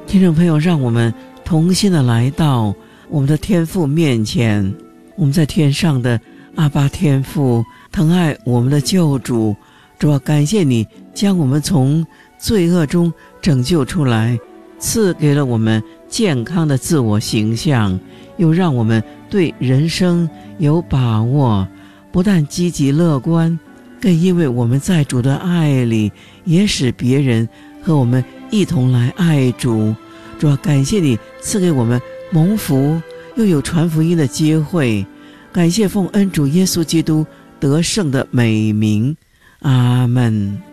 听众朋友，让我们同心的来到我们的天父面前。我们在天上的阿爸天父，疼爱我们的救主，主要感谢你将我们从罪恶中拯救出来，赐给了我们健康的自我形象，又让我们对人生有把握，不但积极乐观，更因为我们在主的爱里，也使别人和我们一同来爱主。主要感谢你赐给我们蒙福又有传福音的机会，感谢奉恩主耶稣基督得胜的美名，阿们。